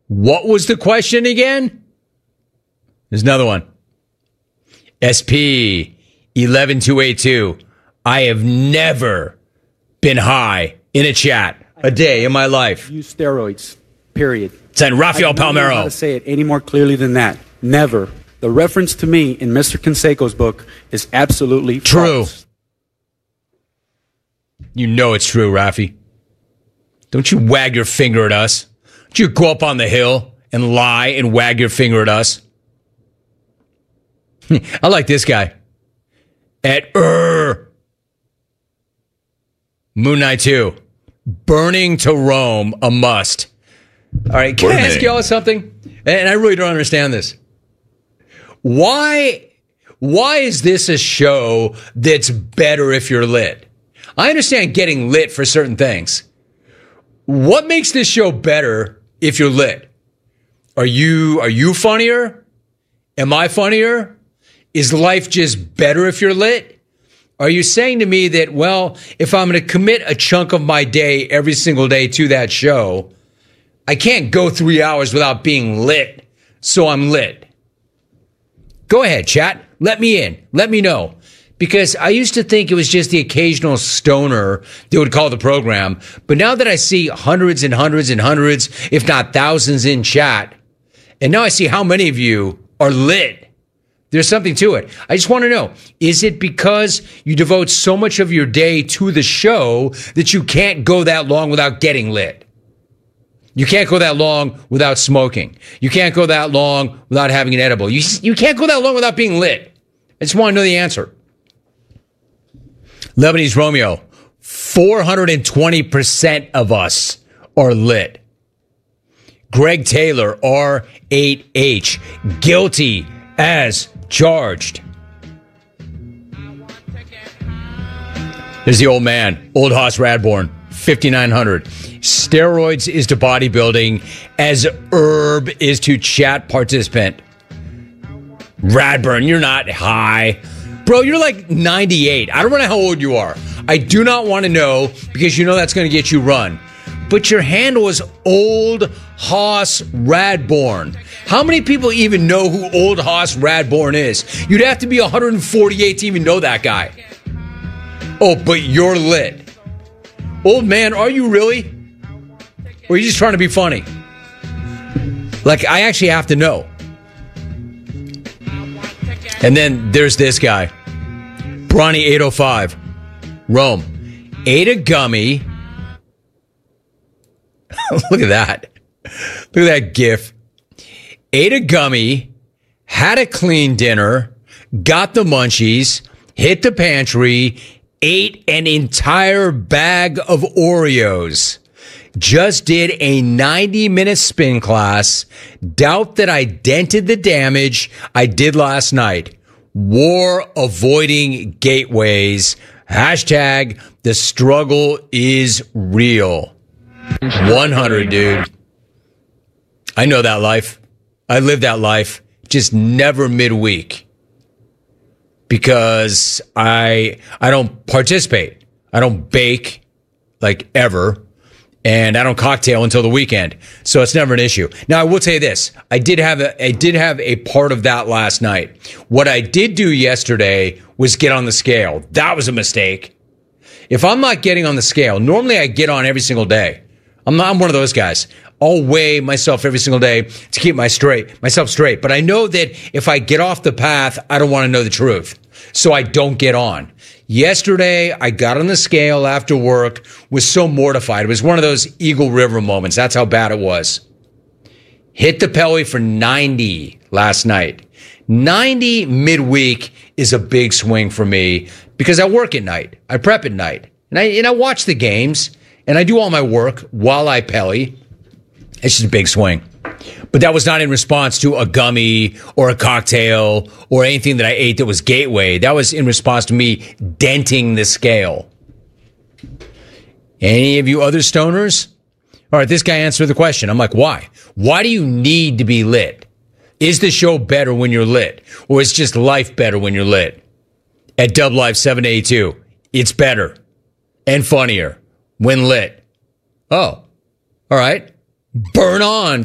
What was the question again? There's another one. SP 11282. I have never been high in a chat a day in my life. Use steroids, period. Send Rafael I don't know how Palmeiro. to say it any more clearly than that. Never. The reference to me in Mr. Canseco's book is absolutely True. false. You know it's true, Rafi. Don't you wag your finger at us. Don't you go up on the hill and lie and wag your finger at us. I like this guy. At Moon Knight 2. Burning to Rome, a must. All right, can I ask y'all something? And I really don't understand this. Why is this a show that's better if you're lit? I understand getting lit for certain things. What makes this show better if you're lit? Are you funnier? Am I funnier? Is life just better if you're lit? Are you saying to me that, well, if I'm going to commit a chunk of my day every single day to that show, I can't go 3 hours without being lit, so I'm lit? Go ahead, chat. Let me in. Let me know. Because I used to think it was just the occasional stoner that would call the program. But now that I see hundreds and hundreds and hundreds, if not thousands in chat, and now I see how many of you are lit, there's something to it. I just want to know, is it because you devote so much of your day to the show that you can't go that long without getting lit? You can't go that long without smoking. You can't go that long without having an edible. You can't go that long without being lit. I just want to know the answer. Lebanese Romeo, 420% of us are lit. Greg Taylor, R8H, guilty as charged. There's the old man, Old Hoss Radborn, 5,900. Steroids is to bodybuilding as herb is to chat participant. Radburn, you're not high. Bro, you're like 98. I don't know how old you are. I do not want to know because you know that's going to get you run. But your handle is Old Hoss Radborn. How many people even know who Old Hoss Radborn is? You'd have to be 148 to even know that guy. Oh, but you're lit. Old man, are you really? Or are you just trying to be funny? Like, I actually have to know. And then there's this guy. Bronny 805. Rome. Ate a gummy. Look at that. Look at that gif. Ate a gummy. Had a clean dinner. Got the munchies. Hit the pantry. Ate an entire bag of Oreos. Just did a 90-minute spin class. Doubt that I dented the damage I did last night. War avoiding gateways. Hashtag the struggle is real. 100, dude. I know that life. I live that life. Just never midweek. Because I don't participate. I don't bake like ever. And I don't cocktail until the weekend. So it's never an issue. Now, I will tell you this. I did have a part of that last night. What I did do yesterday was get on the scale. That was a mistake. If I'm not getting on the scale, normally I get on every single day. I'm one of those guys. I'll weigh myself every single day to keep myself straight. But I know that if I get off the path, I don't want to know the truth. So I don't get on. Yesterday, I got on the scale after work, was so mortified. It was one of those Eagle River moments. That's how bad it was. Hit the Pelly for 90 last night. 90 midweek is a big swing for me because I work at night. I prep at night. And I watch the games and I do all my work while I Pelly. It's just a big swing. But that was not in response to a gummy or a cocktail or anything that I ate that was gateway. That was in response to me denting the scale. Any of you other stoners? All right, this guy answered the question. I'm like, why? Why do you need to be lit? Is the show better when you're lit? Or is just life better when you're lit? At Dub Life 782, it's better and funnier when lit. Oh, all right. Burn on.